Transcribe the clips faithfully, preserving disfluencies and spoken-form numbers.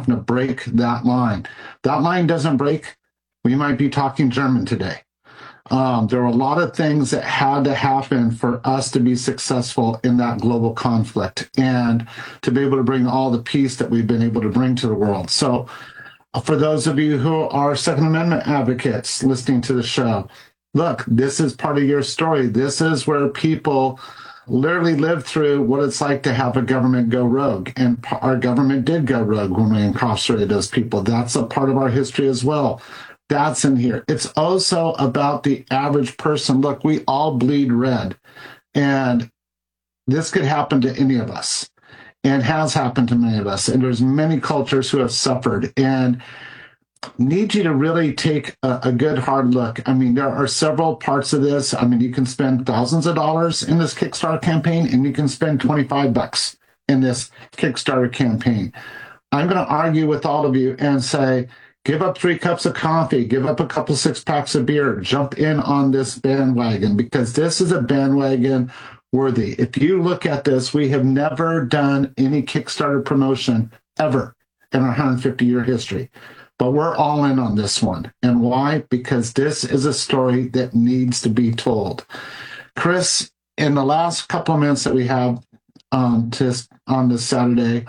having to break that line. That line doesn't break, we might be talking German today. Um, there were a lot of things that had to happen for us to be successful in that global conflict and to be able to bring all the peace that we've been able to bring to the world. So for those of you who are Second Amendment advocates listening to the show, look, this is part of your story. This is where people literally lived through what it's like to have a government go rogue. And our government did go rogue when we incarcerated those people. That's a part of our history as well. That's in here. It's also about the average person. Look, we all bleed red. And this could happen to any of us and has happened to many of us. And there's many cultures who have suffered and need you to really take a, a good hard look. I mean, there are several parts of this. I mean, you can spend thousands of dollars in this Kickstarter campaign and you can spend twenty-five bucks in this Kickstarter campaign. I'm going to argue with all of you and say, give up three cups of coffee, give up a couple six packs of beer, jump in on this bandwagon because this is a bandwagon worthy. If you look at this, we have never done any Kickstarter promotion ever in our one hundred fifty year history. But we're all in on this one. And why? Because this is a story that needs to be told. Chris, in the last couple of minutes that we have um, to, on this Saturday,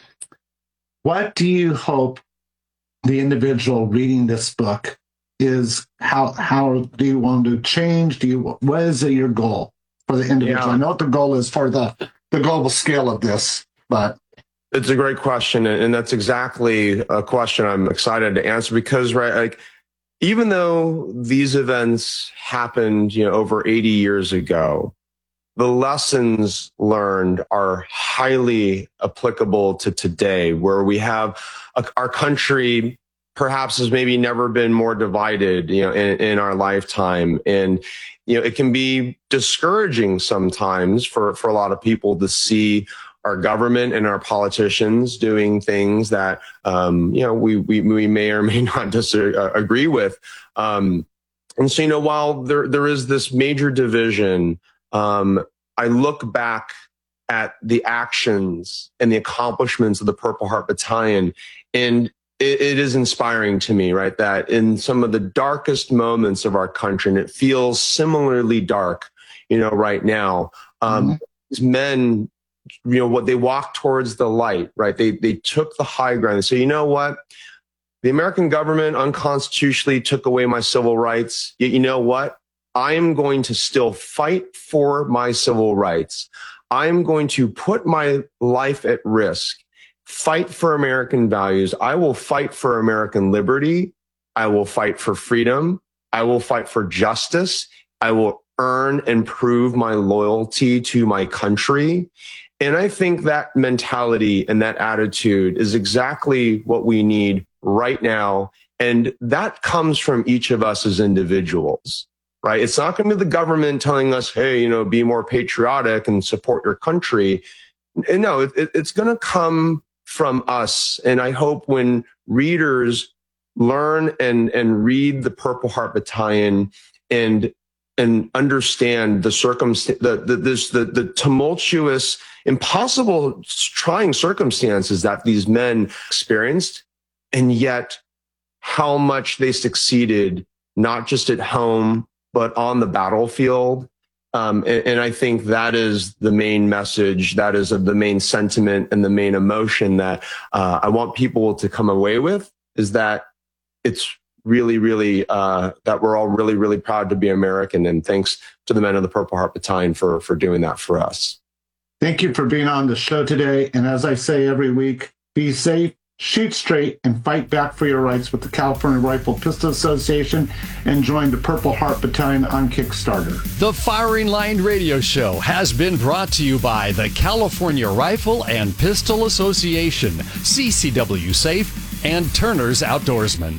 what do you hope the individual reading this book is? How how do you want to change? Do you what is your goal for the individual? Yeah. I know what the goal is for the, the global scale of this, but it's a great question, and that's exactly a question I'm excited to answer because, right, like even though these events happened, you know, over eighty years ago, the lessons learned are highly applicable to today, where we have a, our country perhaps has maybe never been more divided, you know, in, in our lifetime. And, you know, it can be discouraging sometimes for, for a lot of people to see our government and our politicians doing things that, um, you know, we, we, we may or may not disagree with. Um, and so, you know, while there, there is this major division, um, I look back at the actions and the accomplishments of the Purple Heart Battalion, and it, it is inspiring to me, right, that in some of the darkest moments of our country, and it feels similarly dark, you know, right now, um, mm-hmm. these men, you know, what they walked towards the light, right? They they took the high ground. They say, you know what? The American government unconstitutionally took away my civil rights. Yet, you know what? I am going to still fight for my civil rights. I am going to put my life at risk, fight for American values. I will fight for American liberty. I will fight for freedom. I will fight for justice. I will earn and prove my loyalty to my country. And I think that mentality and that attitude is exactly what we need right now. And that comes from each of us as individuals, right? It's not going to be the government telling us, hey, you know, be more patriotic and support your country. And no, it, it's going to come from us. And I hope when readers learn and, and read the Purple Heart Battalion and and understand the circumstance, the, the, this, the, the tumultuous, impossible, trying circumstances that these men experienced, and yet how much they succeeded, not just at home, but on the battlefield. Um, and, and I think that is the main message, that is the main sentiment and the main emotion that uh, I want people to come away with, is that it's really, really, uh, that we're all really, really proud to be American. And thanks to the men of the Purple Heart Battalion for, for doing that for us. Thank you for being on the show today. And as I say every week, be safe, shoot straight, and fight back for your rights with the California Rifle Pistol Association, and join the Purple Heart Battalion on Kickstarter. The Firing Line Radio Show has been brought to you by the California Rifle and Pistol Association, C C W Safe, and Turner's Outdoorsman.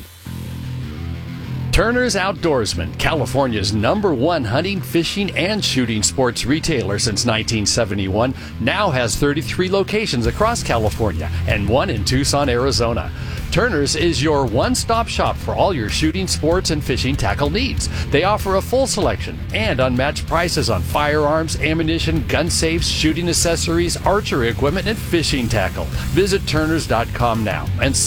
Turner's Outdoorsman, California's number one hunting, fishing, and shooting sports retailer since nineteen seventy-one, now has thirty-three locations across California and one in Tucson, Arizona. Turner's is your one-stop shop for all your shooting, sports, and fishing tackle needs. They offer a full selection and unmatched prices on firearms, ammunition, gun safes, shooting accessories, archery equipment, and fishing tackle. Visit Turners dot com now and